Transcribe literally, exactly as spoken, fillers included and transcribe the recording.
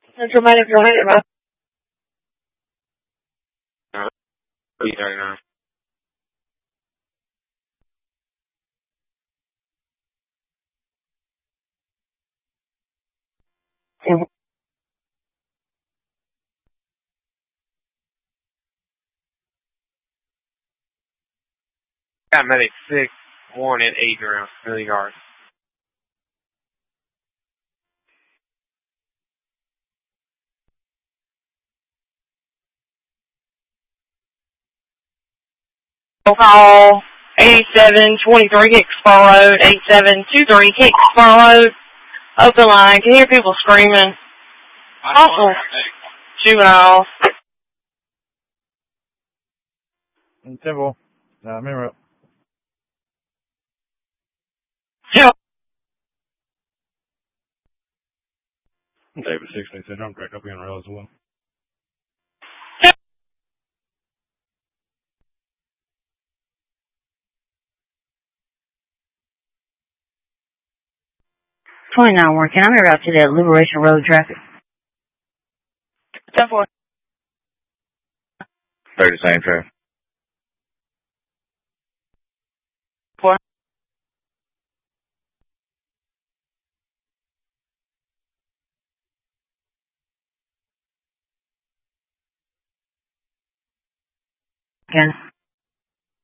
Central Medical Center. three thirty-nine. Got medic six, one and eight around million yards. Call eighty-seven twenty-three Hicksboro Road, eighty-seven twenty-three Hicksboro Road. Open line. Can hear people screaming. Awful. Juvenile. Temple. Uh, Mineral. Help. David six, they said I'm direct up in rail as well. twenty-nine working. I'm here out to that Liberation Road traffic. ten four. thirty same traffic. Four. Again.